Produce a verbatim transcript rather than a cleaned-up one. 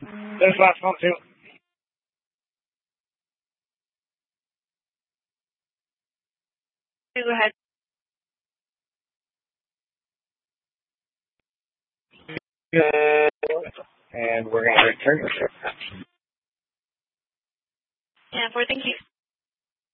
There's last one too. Go ahead. And we're going to return. Yeah, for thank you.